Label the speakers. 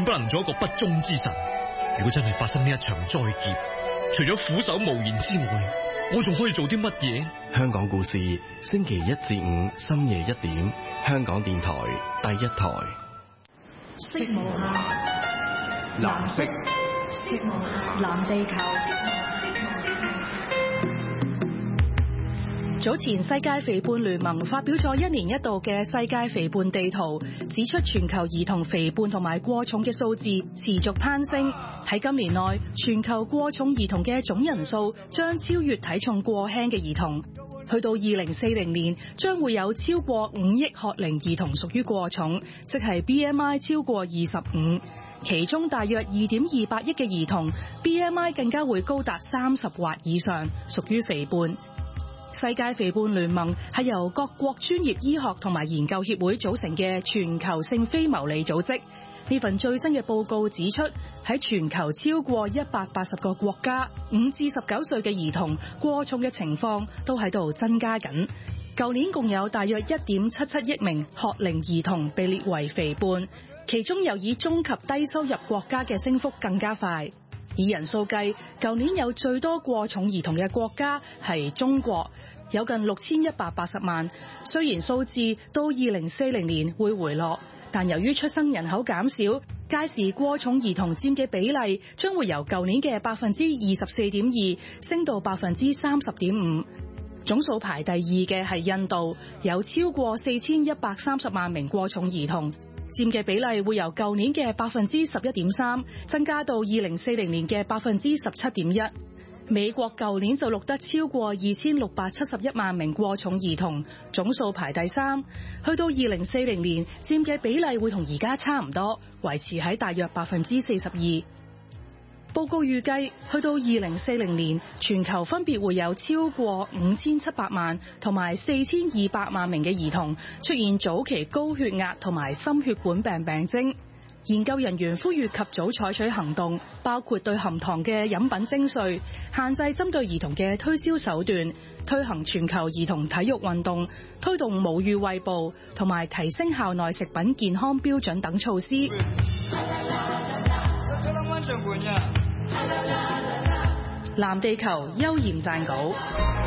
Speaker 1: 不能做一個不忠之臣。如果真係發生呢一場災劫，除咗俯首無言之外，我仲可以做啲乜嘢？
Speaker 2: 香港故事，星期1至5深夜1點，香港電台第1台。
Speaker 3: 色無限，
Speaker 4: 藍色，
Speaker 3: 色無限，藍地球。早前世界肥胖聯盟發表咗1年1度嘅世界肥胖地圖，指出全球兒童肥胖同埋過重嘅數字持續攀升。喺今年內，全球過重兒童嘅總人數將超越體重過輕嘅兒童。去到2040年，將會有超過5億學齡兒童屬於過重，即係 BMI 超過25。其中大約2.28億嘅兒童 BMI 更加會高達30或以上，屬於肥胖。世界肥胖聯盟係由各國專業醫學同埋研究協會組成嘅全球性非牟利組織。呢份最新嘅報告指出，喺全球超過180個國家，5至19歲嘅兒童過重嘅情況都喺度增加緊。舊年共有大約1.77億名學齡兒童被列為肥胖，其中又以中及低收入國家嘅升幅更加快。以人數計，舊年有最多過重兒童嘅國家係中國，有近6180萬。雖然數字到2040年會回落，但由於出生人口減少，屆時過重兒童佔嘅比例將會由舊年嘅24.2%升到30.5%。總數排第2嘅係印度，有超過4130萬名過重兒童，佔嘅比例會由舊年嘅11.3%增加到2040年嘅17.1%。美國舊年就錄得超過2671萬名過重兒童，總數排第3，去到2040年佔嘅比例會同而家差唔多，維持喺大約42%。報告預計，去到2040年，全球分別會有超過5700萬同埋4200萬名嘅兒童出現早期高血壓同埋心血管病病徵。研究人員呼籲及早採取行動，包括對含糖嘅飲品徵稅、限制針對兒童嘅推銷手段、推行全球兒童體育運動、推動母乳餵哺同埋提升校內食品健康標準等措施。藍地球邱焱撰稿。